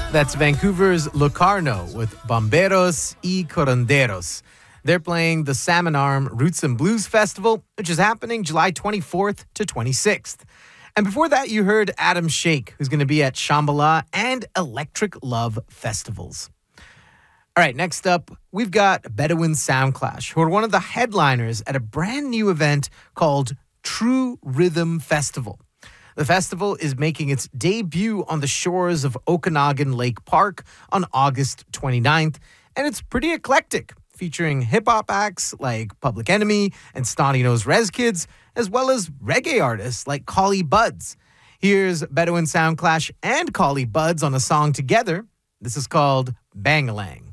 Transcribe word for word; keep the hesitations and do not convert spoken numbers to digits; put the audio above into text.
That's Vancouver's Locarno with Bomberos y Curanderos. They're playing the Salmon Arm Roots and Blues Festival, which is happening July twenty-fourth to twenty-sixth. And before that, you heard Adam Shake, who's going to be at Shambhala and Electric Love Festivals. All right, next up, we've got Bedouin Soundclash, who are one of the headliners at a brand new event called True Rhythm Festival. The festival is making its debut on the shores of Okanagan Lake Park on August twenty-ninth, and it's pretty eclectic, featuring hip-hop acts like Public Enemy and Snotty Nose Rez Kids, as well as reggae artists like Collie Buddz. Here's Bedouin Soundclash and Collie Buddz on a song together. This is called Bangalang.